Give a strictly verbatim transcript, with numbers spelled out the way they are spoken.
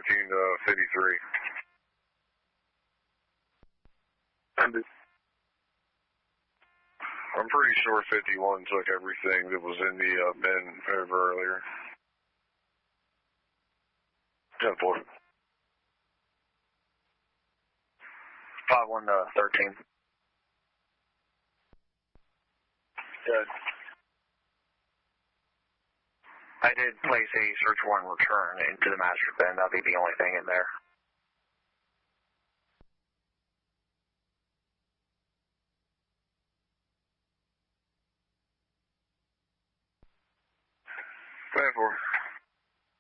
fourteen to fifty-three. I'm pretty sure fifty-one took everything that was in the uh, bin over earlier. ten four. five one to thirteen. Good. I did place a search warrant return into the master bin. That'll be the only thing in there. ten four.